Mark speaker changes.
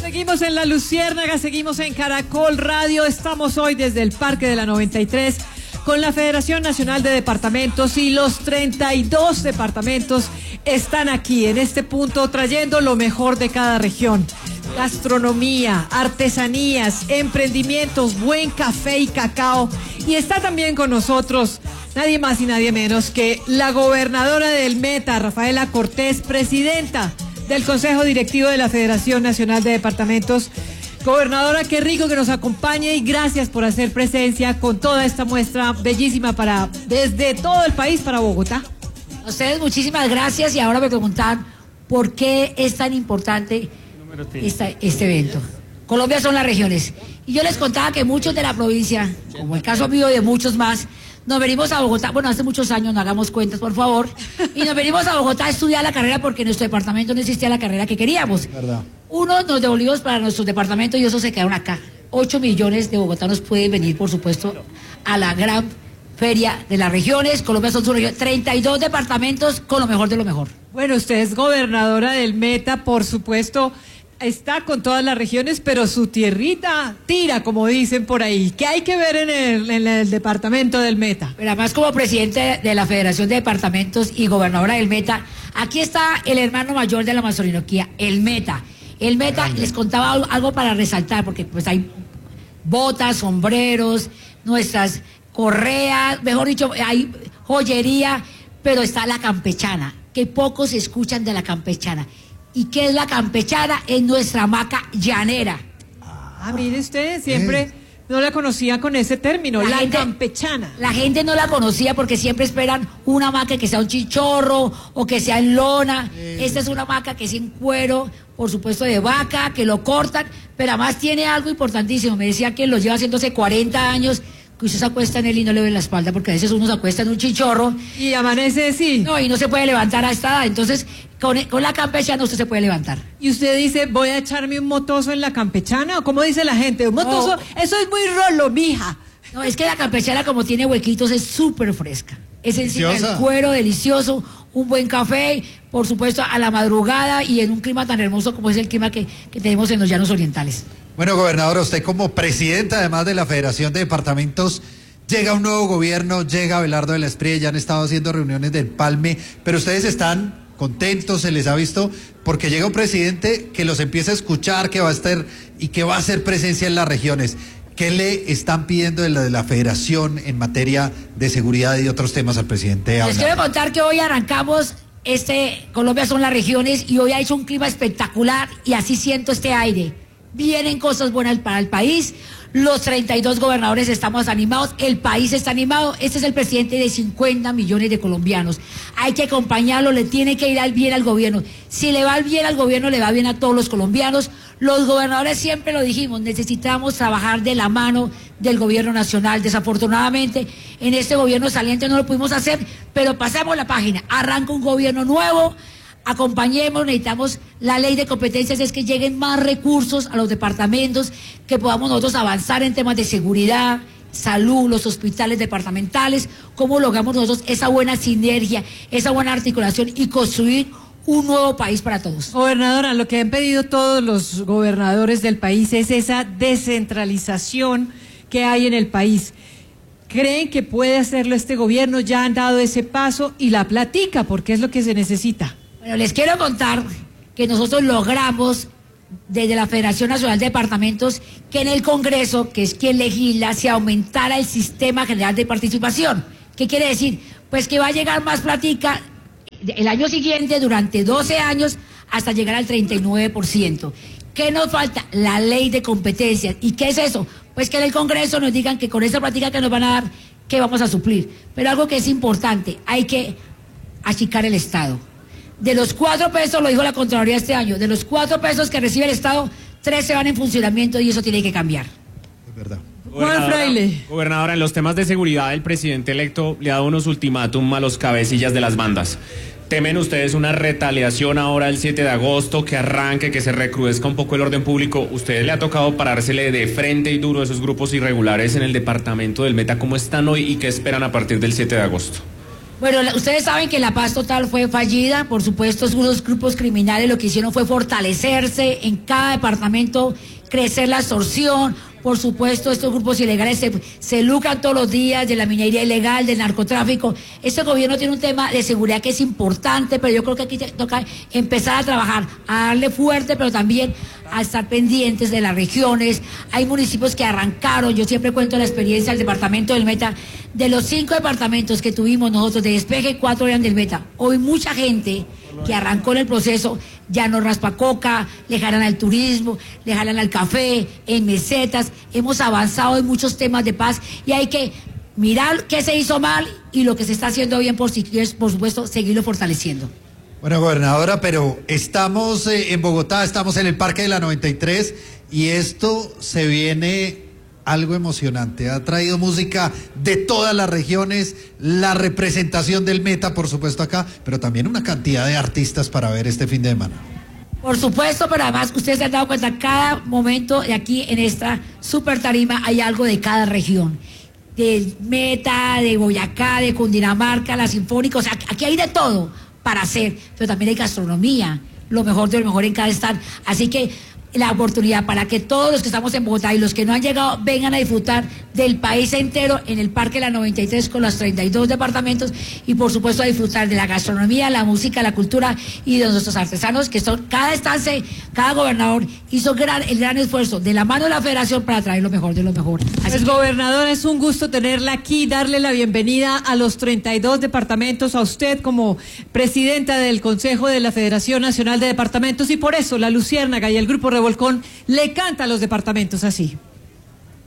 Speaker 1: Seguimos en La Luciérnaga, seguimos en Caracol Radio. Estamos hoy desde el Parque de la 93 con la Federación Nacional de Departamentos, y los 32 departamentos están aquí en este punto trayendo lo mejor de cada región. Gastronomía, artesanías, emprendimientos, buen café y cacao. Y está también con nosotros nadie más y nadie menos que la gobernadora del Meta, Rafaela Cortés, presidenta del Consejo Directivo de la Federación Nacional de Departamentos. Gobernadora, qué rico que nos acompañe y gracias por hacer presencia con toda esta muestra bellísima desde todo el país para Bogotá.
Speaker 2: A ustedes muchísimas gracias, y ahora me preguntan por qué es tan importante este evento. Colombia son las regiones, y yo les contaba que muchos de la provincia, como el caso mío de muchos más, nos venimos a Bogotá, bueno, hace muchos años, no hagamos cuentas, por favor, y nos venimos a Bogotá a estudiar la carrera porque en nuestro departamento no existía la carrera que queríamos. ¿Verdad? Uno, nos devolvimos para nuestros departamentos y eso se quedaron acá. 8 millones de bogotanos pueden venir, por supuesto, a la gran feria de las regiones. Colombia son su región, 32 departamentos con lo mejor de lo mejor.
Speaker 1: Bueno, usted es gobernadora del Meta, por supuesto. Está con todas las regiones, pero su tierrita tira, como dicen por ahí. ¿Qué hay que ver en el departamento del Meta?
Speaker 2: Pero además, como presidente de la Federación de Departamentos y gobernadora del Meta, aquí está el hermano mayor de la Amazoninoquía, el Meta. El Meta, les contaba algo para resaltar, porque pues hay botas, sombreros, nuestras correas, mejor dicho, hay joyería, pero está la campechana, que pocos escuchan de la campechana. ¿Y qué es la campechana? Es nuestra hamaca llanera.
Speaker 1: Mire usted, siempre no la conocía con ese término, la campechana.
Speaker 2: La gente no la conocía porque siempre esperan una hamaca que sea un chichorro o que sea en lona. Esta es una hamaca que es en cuero, por supuesto de vaca, que lo cortan, pero además tiene algo importantísimo. Me decía que lo lleva haciendo hace 40 años, que usted se acuesta en él y no le ve la espalda, porque a veces uno se acuesta en un chichorro
Speaker 1: y amanece así.
Speaker 2: No, y no se puede levantar a esta edad. Entonces, con la campechana usted se puede levantar.
Speaker 1: Y usted dice, voy a echarme un motoso en la campechana, ¿o cómo dice la gente? Un motoso, eso es muy rolo, mija.
Speaker 2: No, es que la campechana, como tiene huequitos, es súper fresca. Es encima del cuero, delicioso, un buen café, por supuesto, a la madrugada y en un clima tan hermoso como es el clima que tenemos en los llanos orientales.
Speaker 3: Bueno, gobernadora, usted como presidenta, además de la Federación de Departamentos, llega un nuevo gobierno, llega Abelardo de la Espriella, ya han estado haciendo reuniones del Palme, pero ustedes están contentos, se les ha visto, porque llega un presidente que los empieza a escuchar, que va a estar y que va a hacer presencia en las regiones. ¿Qué le están pidiendo de la Federación en materia de seguridad y otros temas al presidente Abelardo?
Speaker 2: Les quiero contar que hoy arrancamos Colombia son las regiones, y hoy ha hecho un clima espectacular y así siento este aire. Vienen cosas buenas para el país. Los 32 gobernadores estamos animados, el país está animado. Este es el presidente de 50 millones de colombianos. Hay que acompañarlo, le tiene que ir bien al gobierno. Si le va bien al gobierno, le va bien a todos los colombianos. Los gobernadores siempre lo dijimos, necesitamos trabajar de la mano del gobierno nacional. Desafortunadamente, en este gobierno saliente no lo pudimos hacer, pero pasamos la página. Arranca un gobierno nuevo. Acompañemos, necesitamos la ley de competencias, es que lleguen más recursos a los departamentos, que podamos nosotros avanzar en temas de seguridad, salud, los hospitales departamentales, cómo logramos nosotros esa buena sinergia, esa buena articulación y construir un nuevo país para todos.
Speaker 1: Gobernadora, lo que han pedido todos los gobernadores del país es esa descentralización que hay en el país. ¿Creen que puede hacerlo este gobierno? ¿Ya han dado ese paso y la platica? Porque es lo que se necesita.
Speaker 2: Bueno, les quiero contar que nosotros logramos desde la Federación Nacional de Departamentos que en el Congreso, que es quien legisla, se aumentara el sistema general de participación. ¿Qué quiere decir? Pues que va a llegar más platica el año siguiente durante 12 años hasta llegar al 39%. ¿Qué nos falta? La ley de competencias. ¿Y qué es eso? Pues que en el Congreso nos digan que con esa plática que nos van a dar, ¿qué vamos a suplir? Pero algo que es importante, hay que achicar el Estado. De los 4 pesos, lo dijo la Contraloría este año, de los 4 pesos que recibe el Estado, 3 se van en funcionamiento y eso tiene que cambiar.
Speaker 3: Es verdad.
Speaker 1: Juan Fraile.
Speaker 4: Gobernadora, en los temas de seguridad, el presidente electo le ha dado unos ultimátum a los cabecillas de las bandas. ¿Temen ustedes una retaliación ahora el 7 de agosto, que arranque, que se recrudezca un poco el orden público? ¿Ustedes le ha tocado parársele de frente y duro a esos grupos irregulares en el departamento del Meta? ¿Cómo están hoy y qué esperan a partir del 7 de agosto?
Speaker 2: Bueno, ustedes saben que la paz total fue fallida. Por supuesto, unos grupos criminales lo que hicieron fue fortalecerse en cada departamento, crecer la extorsión. Por supuesto, estos grupos ilegales se lucran todos los días de la minería ilegal, del narcotráfico. Este gobierno tiene un tema de seguridad que es importante, pero yo creo que aquí toca empezar a trabajar, a darle fuerte, pero también a estar pendientes de las regiones. Hay municipios que arrancaron, yo siempre cuento la experiencia del departamento del Meta. De los 5 departamentos que tuvimos nosotros de despeje, 4 eran del Meta. Hoy mucha gente que arrancó en el proceso ya no raspa coca, le jalan al turismo, le jalan al café, en mesetas. Hemos avanzado en muchos temas de paz y hay que mirar qué se hizo mal y lo que se está haciendo bien, por supuesto, seguirlo fortaleciendo.
Speaker 3: Bueno, gobernadora, pero estamos en Bogotá, estamos en el Parque de la 93 y esto se viene algo emocionante. Ha traído música de todas las regiones, la representación del Meta, por supuesto, acá, pero también una cantidad de artistas para ver este fin de semana.
Speaker 2: Por supuesto, pero además ustedes se han dado cuenta, cada momento de aquí en esta super tarima hay algo de cada región. De Meta, de Boyacá, de Cundinamarca, la Sinfónica, o sea, aquí hay de todo para hacer, pero también hay gastronomía, lo mejor de lo mejor en cada stand. Así que la oportunidad para que todos los que estamos en Bogotá y los que no han llegado vengan a disfrutar del país entero en el Parque La 93 con los 32 departamentos y por supuesto a disfrutar de la gastronomía, la música, la cultura y de nuestros artesanos que son cada estancia, cada gobernador hizo el gran esfuerzo de la mano de la federación para traer lo mejor de lo mejor.
Speaker 1: Pues gobernadora, es un gusto tenerla aquí, darle la bienvenida a los 32 departamentos, a usted como presidenta del Consejo de la Federación Nacional de Departamentos y por eso la Luciérnaga y el Grupo Revolcón le canta a los departamentos así.